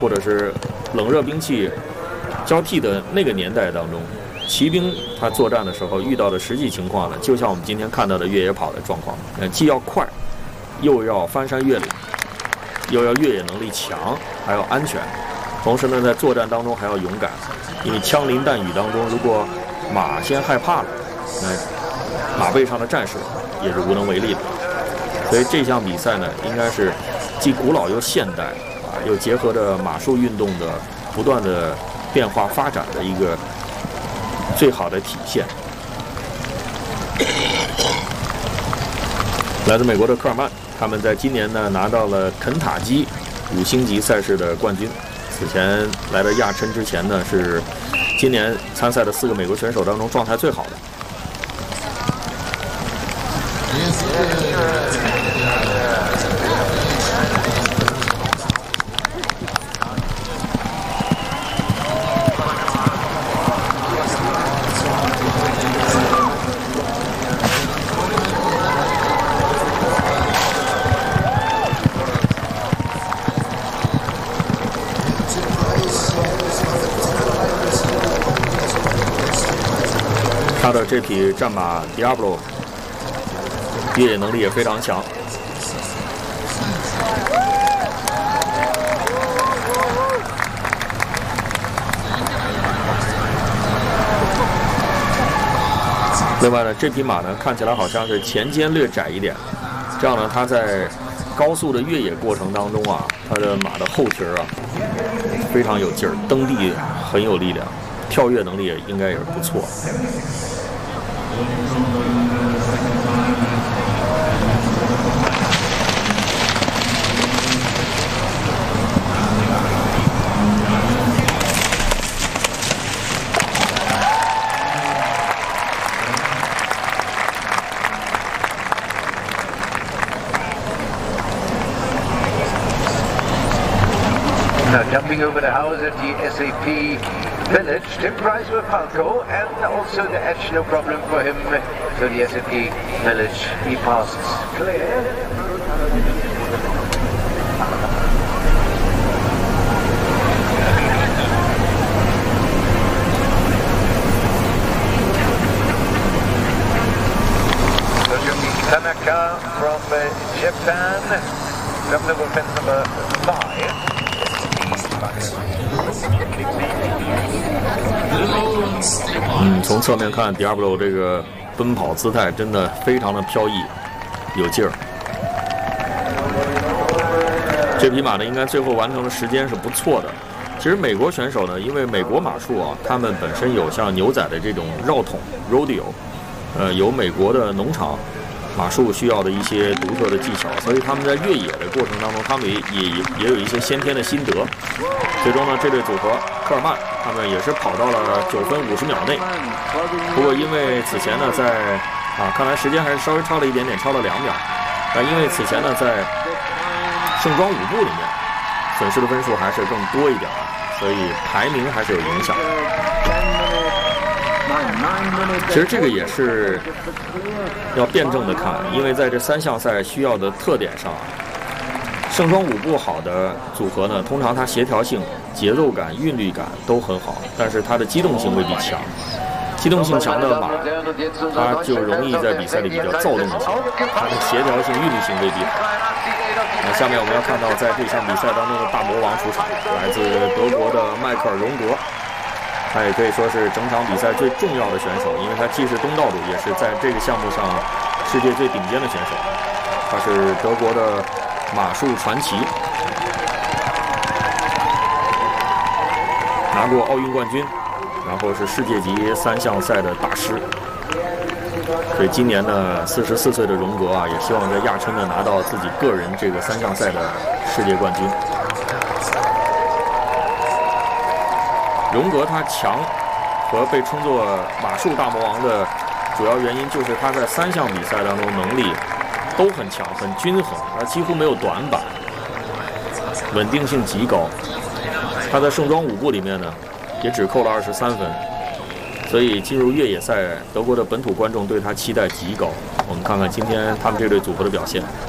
或者是冷热兵器交替的那个年代当中，骑兵他作战的时候遇到的实际情况呢，就像我们今天看到的越野跑的状况，既要快，又要翻山越岭，又要越野能力强，还要安全。同时呢，在作战当中还要勇敢，因为枪林弹雨当中，如果马先害怕了，那马背上的战士也是无能为力的。所以这项比赛呢，应该是既古老又现代啊，又结合着马术运动的不断的变化发展的一个最好的体现。来自美国的科尔曼，他们在今年呢拿到了肯塔基5星级赛事的冠军。此前来到亚琛之前呢，是今年参赛的4个美国选手当中状态最好的。他的这匹战马 Diablo 越野能力也非常强。另外呢，这匹马呢看起来好像是前肩略窄一点，这样呢，它在高速的越野过程当中啊，它的马的后蹄啊非常有劲儿，蹬地很有力量，跳跃能力也应该也是不错。 Now jumping over the house at the SAP Village, Tim Price with Falco, and also the edge, no problem for him. So the SAP Village, he passes clear. So Tanaka from Japan, jumping over fence number 5. 从侧面看 Diablo 这个奔跑姿态真的非常的飘逸，有劲儿。这匹马呢，应该最后完成的时间是不错的。其实美国选手呢，因为美国马术啊，他们本身有像牛仔的这种绕桶 rodeo， 有美国的农场马术需要的一些独特的技巧，所以他们在越野的过程当中，他们也有一些先天的心得。最终呢，这对组合科尔曼他们也是跑到了9分50秒内。不过因为此前呢，看来时间还是稍微超了一点点，超了2秒。但因为此前呢，在盛装舞步里面损失的分数还是更多一点，所以排名还是有影响。其实这个也是要辩证的看，因为在这3项赛需要的特点上，盛装舞步好的组合呢，通常它协调性、节奏感、韵律感都很好，但是它的机动性未必强。机动性强的马，它就容易在比赛里比较躁动一些，它的协调性、韵律性未必好。那下面我们要看到，在这项比赛当中的大魔王出场，来自德国的迈克尔·荣格。他也可以说是整场比赛最重要的选手，因为他既是东道主，也是在这个项目上世界最顶尖的选手。他是德国的马术传奇，拿过奥运冠军，然后是世界级3项赛的大师。所以今年呢，44岁的荣格啊，也希望在亚琛呢拿到自己个人这个3项赛的世界冠军。荣格他强和被称作马术大魔王的主要原因，就是他在3项比赛当中能力都很强，很均衡，他几乎没有短板，稳定性极高。他在盛装舞步里面呢，也只扣了23分，所以进入越野赛，德国的本土观众对他期待极高。我们看看今天他们这对组合的表现。